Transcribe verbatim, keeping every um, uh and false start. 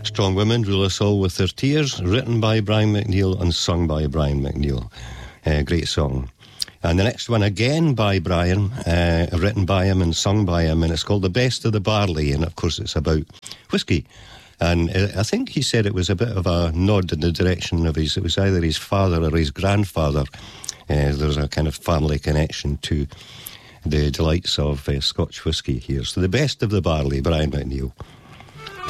Strong Women Rule Us All With Their Tears, written by Brian McNeill and sung by Brian McNeill. Uh, great song. And the next one again by Brian, uh, written by him and sung by him, and it's called The Best of the Barley, and of course it's about whiskey. And I think he said it was a bit of a nod in the direction of his, it was either his father or his grandfather. Uh, there's a kind of family connection to the delights of uh, Scotch whisky here. So The Best of the Barley, Brian McNeill.